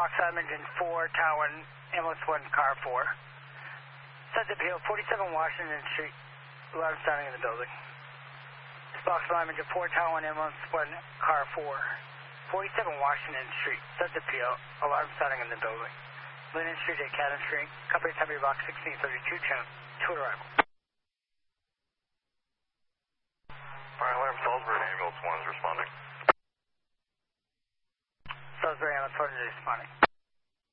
Foxtrot Engine 4, Tower 1, ambulance 1, car 4. Set the appeal, 47 Washington Street, alarm sounding in the building. Foxtrot Engine 4, Tower 1, ambulance 1, car 4. 47 Washington Street, set the appeal, alarm sounding in the building. Linden Street, Academy Street, company W box 1632, channel 2 arrival. Fire alarm, Salisbury ambulance 1 is responding. Salisbury ambulance 1 is responding.